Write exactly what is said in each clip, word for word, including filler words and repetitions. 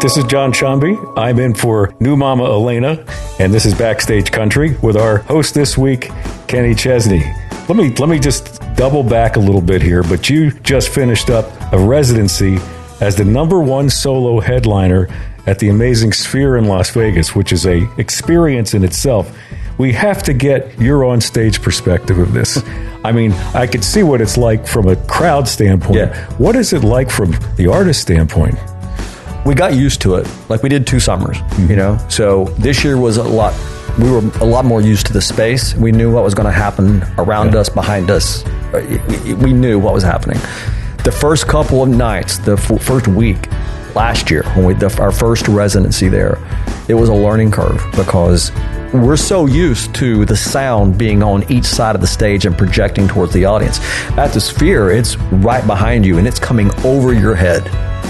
This is John Chambi. I'm in for new Mama Elena, and this is Backstage Country with our host this week, Kenny Chesney. Let me let me just double back a little bit here, but you just finished up a residency as the number one solo headliner at the Amazing Sphere in Las Vegas, which is a experience in itself. We have to get your on-stage perspective of this. I mean, I could see what it's like from a crowd standpoint. Yeah. What is it like from the artist standpoint? We got used to it, like we did two summers, mm-hmm. you know? So this year was a lot, we were a lot more used to the space. We knew what was going to happen around yeah. us, behind us. We knew what was happening. The first couple of nights, the f- first week last year, when we the, our first residency there, it was a learning curve because we're so used to the sound being on each side of the stage and projecting towards the audience. At the Sphere, it's right behind you and it's coming over your head.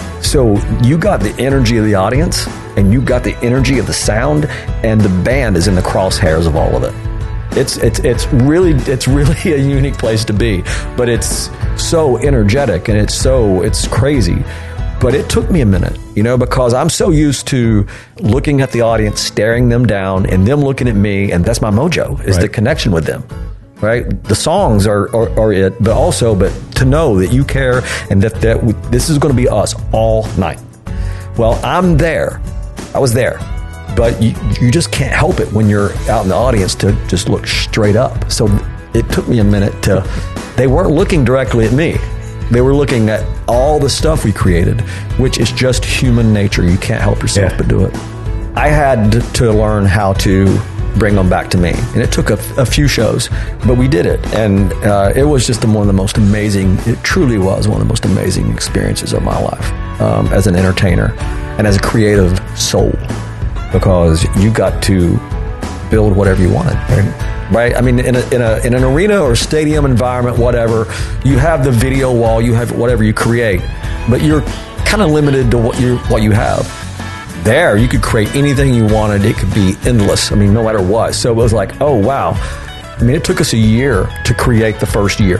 So you got the energy of the audience and you got the energy of the sound, and the band is in the crosshairs of all of it. It's it's it's really it's really a unique place to be, but it's so energetic and it's so it's crazy. But it took me a minute, you know, because I'm so used to looking at the audience, staring them down, and them looking at me, and that's my mojo, is right. the connection with them, right? The songs are, are, are it, but also, but to know that you care and that, that we, this is going to be us all night. Well, I'm there. I was there. But you, you just can't help it when you're out in the audience to just look straight up. So it took me a minute to, they weren't looking directly at me. They were looking at all the stuff we created, which is just human nature. You can't help yourself yeah. but do it. I had to learn how to bring them back to me. And it took a, a few shows, but we did it. And uh, it was just one of the most amazing, it truly was one of the most amazing experiences of my life um, as an entertainer and as a creative soul, because you got to build whatever you wanted. Right? Right? I mean, in a, in a in an arena or stadium environment, whatever, you have the video wall, you have whatever you create, but you're kind of limited to what you what you have. There, you could create anything you wanted. It could be endless. I mean, no matter what. So it was like, oh wow. I mean, it took us a year to create the first year.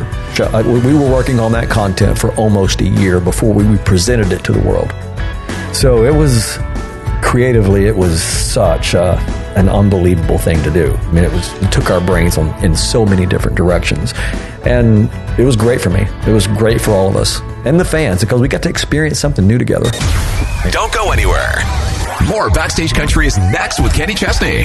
We were working on that content for almost a year before we presented it to the world. So it was creatively, it was such a an unbelievable thing to do. I mean, it was it took our brains on, in so many different directions. And it was great for me. It was great for all of us and the fans, because we got to experience something new together. Don't go anywhere. More Backstage Country is next with Kenny Chesney.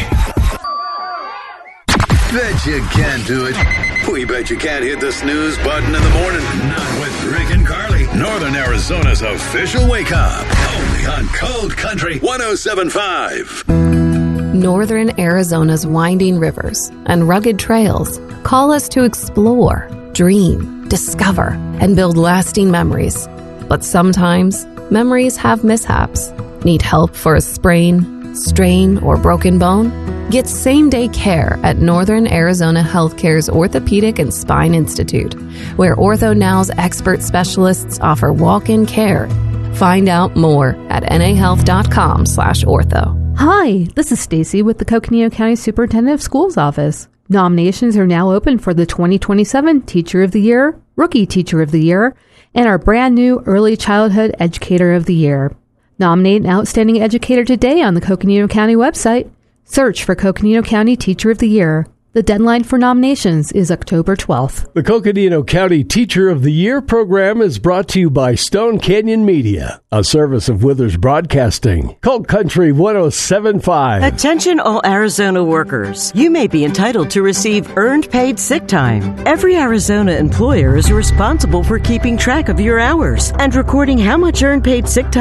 Bet you can't do it. We bet you can't hit the snooze button in the morning. Not with Rick and Carly. Northern Arizona's official wake up. Only on Cold Country one oh seven point five. Northern Arizona's winding rivers and rugged trails call us to explore, dream, discover, and build lasting memories. But sometimes, memories have mishaps. Need help for a sprain, strain, or broken bone? Get same-day care at Northern Arizona Healthcare's Orthopedic and Spine Institute, where OrthoNow's expert specialists offer walk-in care. Find out more at nahealth.com slash ortho. Hi, this is Stacy with the Coconino County Superintendent of Schools office. Nominations are now open for the twenty twenty-seven Teacher of the Year, Rookie Teacher of the Year, and our brand new Early Childhood Educator of the Year. Nominate an outstanding educator today on the Coconino County website. Search for Coconino County Teacher of the Year. The deadline for nominations is October twelfth. The Coconino County Teacher of the Year program is brought to you by Stone Canyon Media, a service of Withers Broadcasting. Cold Country one oh seven point five. Attention all Arizona workers. You may be entitled to receive earned paid sick time. Every Arizona employer is responsible for keeping track of your hours and recording how much earned paid sick time